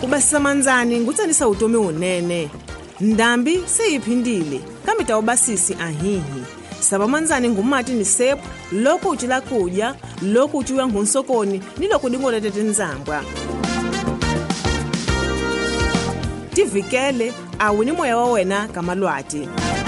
Ubasisa manzani ngutsanisa utomi unene. Ndambi seyiphindile kamita ubasisi ahihi. Saba manzani ngumati ni sepu loko uchila kudya, loko uchiwa ngunsokoni niloko dingole tete nzambwa. Tivikele awini moya wa wena kamalwati.